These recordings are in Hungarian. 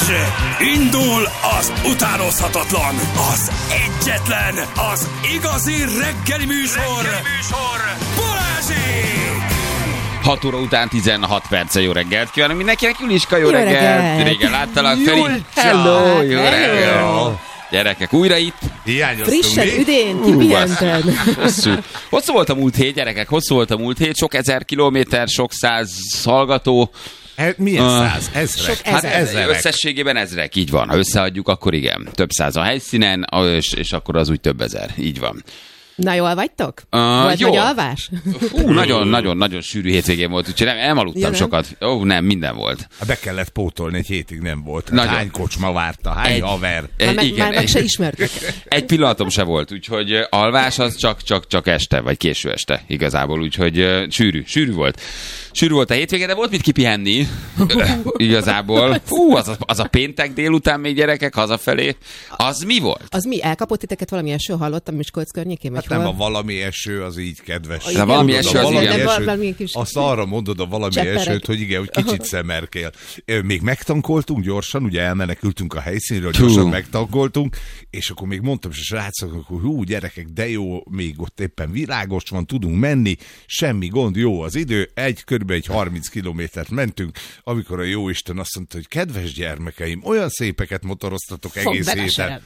Indul az utánozhatatlan, az egyetlen, az igazi reggeli műsor, Balázsék! 6 óra után 16 perce. Jó reggelt kívánok mindenkinek, Juliska, jó reggelt! Régen láttalak, Feri. Hello! Jó reggelt! Gyerekek, újra itt. Frissen, üdén, kipihenten. Hosszú volt a múlt hét, gyerekek, hosszú volt a múlt hét. Sok ezer kilométer, sok száz hallgató. Milyen száz? Ezrek? Sok ezer. Ezerek. Összességében ezrek, így van. Ha összeadjuk, akkor igen. Több száz a helyszínen, és akkor az úgy több ezer. Így van. Na, jól vagytok? Volt jó. nagy alvás? Nagyon sűrű hétvégén volt, úgyhogy nem aludtam sokat. Nem, minden volt. Be kellett pótolni, egy hétig nem volt. Nagyon. Hány kocsma várta, hány haver. Már meg se ismertek. Egy pillanatom se volt, úgyhogy alvás az csak este, vagy késő este igazából, úgyhogy sűrű volt. Sűrű volt a hétvége, de volt mit kipihenni igazából. Az a péntek délután még, gyerekek, hazafelé. Az mi volt? Az mi? Elkapott titeket valami eső? Hallottam Miskolc környékén? Hát nem, a valami eső az így kedves. De valami eső az igen. Azt arra mondod a valami cseperek. esőt, hogy igen, hogy kicsit szemerkél. Még megtankoltunk gyorsan, ugye elmenekültünk a helyszínről, gyorsan megtankoltunk, és akkor még mondtam is a srácoknak, hogy gyerekek, de jó, még ott éppen világos van, tudunk menni, semmi gond, jó az idő, körülbelül 30 kilométert mentünk, amikor a jóisten azt mondta, hogy kedves gyermekeim, olyan szépeket motoroztatok egész héten.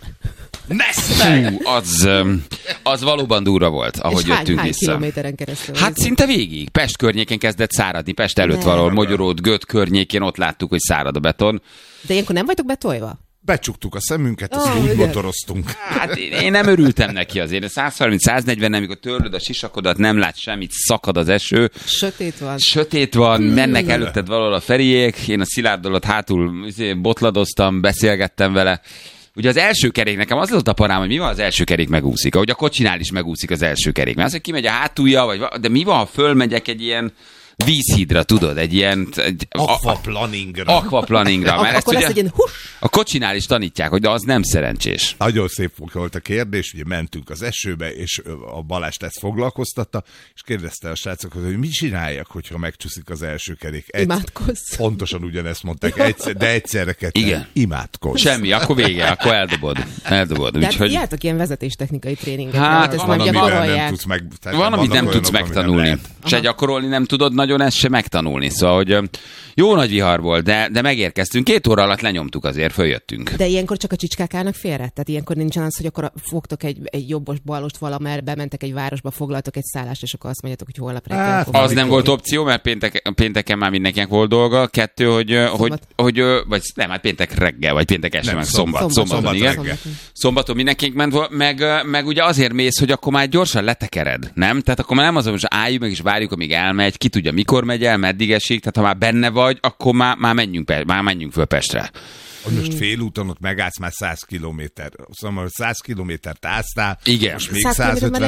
Az valóban durva volt, ahogy jöttünk hány vissza. kilométeren keresztül? Hát szinte végig. Pest környékén kezdett száradni. Pest előtt valahol Mogyoród, Göt környékén ott láttuk, hogy szárad a beton. De ilyenkor nem vagytok betolva? Becsuktuk a szemünket, azt úgy motoroztunk. Hát én nem örültem neki azért. 130-140, amikor törlöd a sisakodat, nem látsz semmit, szakad az eső. Sötét van, mennek előtted valahol a Feriék, én a Szilárddal ott hátul botladoztam, beszélgettem vele. Ugye az első kerék, nekem az volt a parám, hogy mi van, az első kerék megúszik. Ahogy a kocsinál is megúszik az első kerék. Mert az, hogy kimegy a hátulja, de mi van, ha fölmegyek egy ilyen vízhídra, tudod, egy ilyen... Aquaplaningra. Mert akkor lesz egy ilyen a kocsinál is tanítják, hogy de az nem szerencsés. Nagyon szép volt a kérdés, ugye mentünk az esőbe, és a Balást ezt foglalkoztatta, és kérdezte a srácokat, hogy mit csináljak, hogyha megcsúszik az első kerék. Imádkozz. Pontosan ugyanezt mondták, de egyszerre ketten. Igen. Imádkozz. Semmi, akkor vége, akkor eldobod. De Úgyhogy... jártok ilyen vezetéstechnikai tréninget, Hát, ezt van, nem gyakorolják. Van, amit nem tudsz megtanulni. Se gyakorolni nem tudod nagyon, ezt se megtanulni. Szóval, hogy jó nagy vihar volt, de megérkeztünk. 2 óra alatt lenyomtuk azért, följöttünk. De ilyenkor csak a csicskák állnak félre? Tehát ilyenkor nincsen az, hogy akkor fogtok egy jobbos balost valamerre, bementek egy városba, foglaltok egy szállást, és akkor azt mondjátok, hogy holnap reggel. Az nem volt opció, mert pénteken már mindenkinek volt dolga. 2, hogy vagy nem, hát péntek reggel, vagy péntek este, meg szombaton, igen. Szombaton mindenkinek ment volt, meg ugye azért mész, hogy akkor már gyorsan letekered, nem? Tehát akkor már nem az, hogy most álljunk meg és várjuk, amíg elmegy, ki tudja mikor megy el, meddig esik, tehát ha már benne vagy, akkor már menjünk föl Pestre. Most félúton ott megállsz már 100 kilométer. Szóval 100 kilométert áztál, igen. most még 100 150